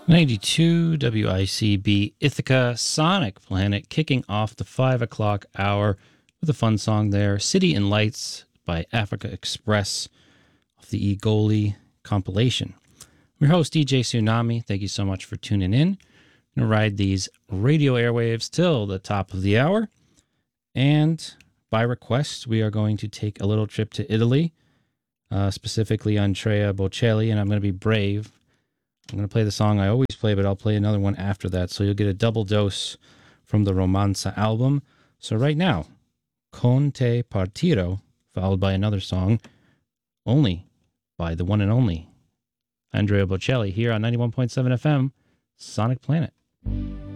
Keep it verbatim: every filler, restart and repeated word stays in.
ninety-two W I C B Ithaca Sonic Planet, kicking off the five o'clock hour with a fun song there, City and Lights by Africa Express off the Egoli compilation. I'm your host, D J Tsunami. Thank you so much for tuning in. I'm going to ride these radio airwaves till the top of the hour. And by request, we are going to take a little trip to Italy, uh, specifically Andrea Bocelli, and I'm going to be brave. I'm going to play the song I always play, but I'll play another one after that. So you'll get a double dose from the Romanza album. So right now, Con te partiro, followed by another song, only by the one and only Andrea Bocelli, here on ninety-one point seven F M, Sonic Planet.